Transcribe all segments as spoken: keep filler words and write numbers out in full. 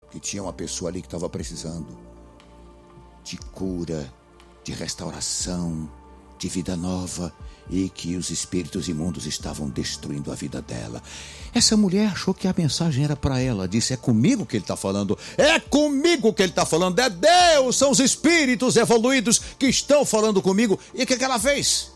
que tinha uma pessoa ali que estava precisando de cura, de restauração, de vida nova, e que os espíritos imundos estavam destruindo a vida dela. Essa mulher achou que a mensagem era para ela. Disse: é comigo que ele está falando. É comigo que ele está falando. É Deus, são os espíritos evoluídos que estão falando comigo. E o que, que ela fez?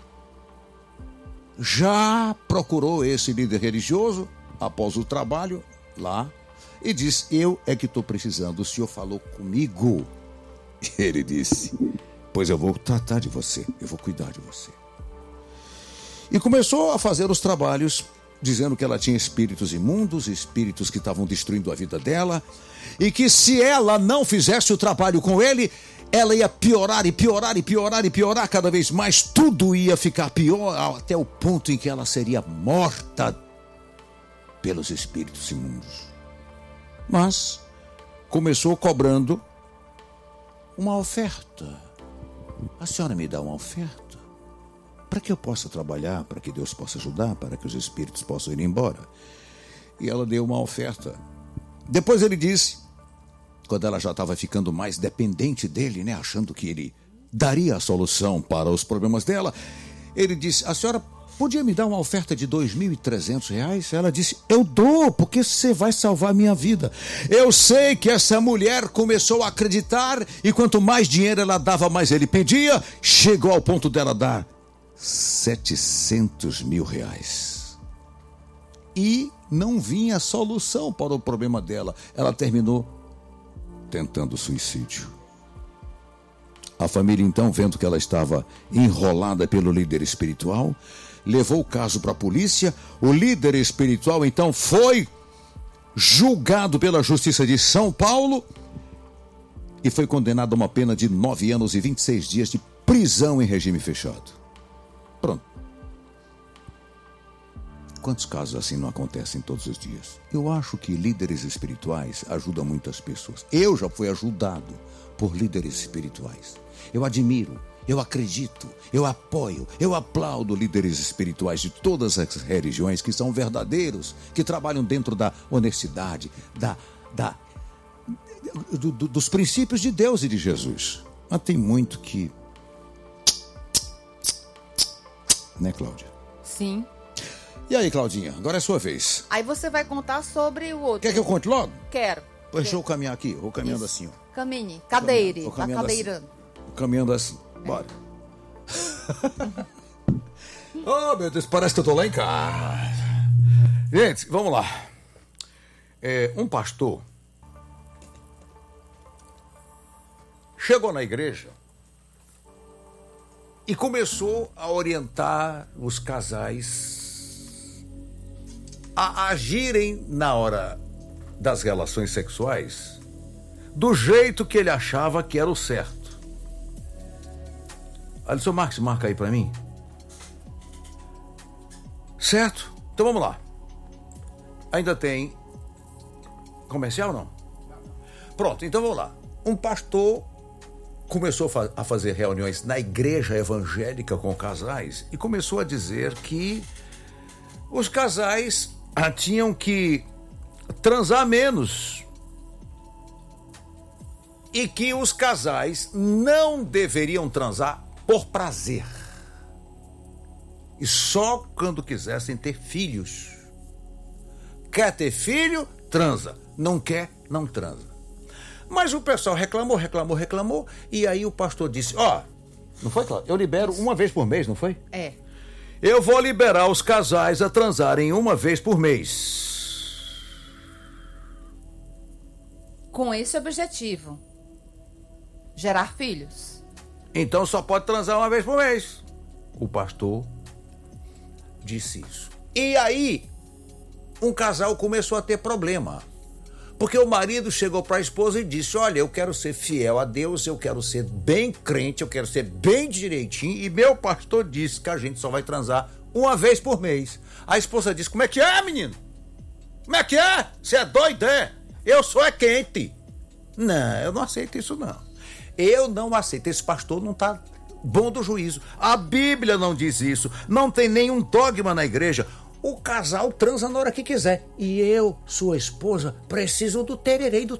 Já procurou esse líder religioso após o trabalho lá e disse: eu é que estou precisando, o senhor falou comigo. E ele disse: pois eu vou tratar de você, eu vou cuidar de você. E começou a fazer os trabalhos, dizendo que ela tinha espíritos imundos, espíritos que estavam destruindo a vida dela, e que se ela não fizesse o trabalho com ele, ela ia piorar e piorar e piorar e piorar cada vez mais. Tudo ia ficar pior, até o ponto em que ela seria morta pelos espíritos imundos. Mas começou cobrando uma oferta. A senhora me dá uma oferta para que eu possa trabalhar, para que Deus possa ajudar, para que os espíritos possam ir embora. E ela deu uma oferta. Depois ele disse, quando ela já estava ficando mais dependente dele, né, achando que ele daria a solução para os problemas dela, ele disse: a senhora podia me dar uma oferta de dois mil e trezentos reais? Ela disse: eu dou, porque você vai salvar a minha vida. Eu sei que essa mulher começou a acreditar, e quanto mais dinheiro ela dava, mais ele pedia. Chegou ao ponto dela dar setecentos mil reais. E não vinha solução para o problema dela. Ela terminou tentando suicídio. A família, então, vendo que ela estava enrolada pelo líder espiritual, levou o caso para a polícia. O líder espiritual, então, foi julgado pela Justiça de São Paulo e foi condenado a uma pena de nove anos e vinte e seis dias de prisão em regime fechado. Pronto. Quantos casos assim não acontecem todos os dias? Eu acho que líderes espirituais ajudam muitas pessoas. Eu já fui ajudado por líderes espirituais. Eu admiro, eu acredito, eu apoio, eu aplaudo líderes espirituais de todas as religiões que são verdadeiros, que trabalham dentro da honestidade, da, da, do, do, dos princípios de Deus e de Jesus. Mas tem muito que... Né, Cláudia? Sim. E aí, Claudinha, agora é a sua vez. Aí você vai contar sobre o outro. Quer que eu conte logo? Quero. Pois deixa eu caminhar aqui, vou caminhando Isso. assim, ó. Caminhe, cadeire, Vou tá caminhando cadeirando. assim. Vou caminhando assim, bora. Oh, meu Deus, parece que eu tô lá em casa. Gente, vamos lá. É, um pastor chegou na igreja e começou a orientar os casais a agirem na hora das relações sexuais do jeito que ele achava que era o certo. Alisson Marques, marca aí pra mim. Certo? Então vamos lá. Ainda tem comercial, não? Pronto, então vamos lá. Um pastor começou a fazer reuniões na igreja evangélica com casais e começou a dizer que os casais tinham que transar menos e que os casais não deveriam transar por prazer e só quando quisessem ter filhos. Quer ter filho? Transa. Não quer? Não transa. Mas o pessoal reclamou, reclamou, reclamou, e aí o pastor disse: ó, oh, não foi, Cláudio? Eu libero uma vez por mês, não foi? É. Eu vou liberar os casais a transarem uma vez por mês. Com esse objetivo: gerar filhos. Então só pode transar uma vez por mês. O pastor disse isso. E aí, um casal começou a ter problema. Porque o marido chegou para a esposa e disse: olha, eu quero ser fiel a Deus, eu quero ser bem crente, eu quero ser bem direitinho, e meu pastor disse que a gente só vai transar uma vez por mês. A esposa disse: como é que é, menino? Como é que é? Você é doido, é? Eu sou é quente. Não, eu não aceito isso, não. Eu não aceito. Esse pastor não está bom do juízo. A Bíblia não diz isso. Não tem nenhum dogma na igreja. O casal transa na hora que quiser. E eu, sua esposa, preciso do tererê e do